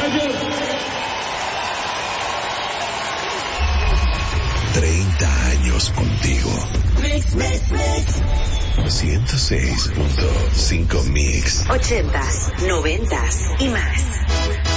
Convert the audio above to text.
Gracias. 30 años contigo. 106.5 Mix. 80s, 90s y más.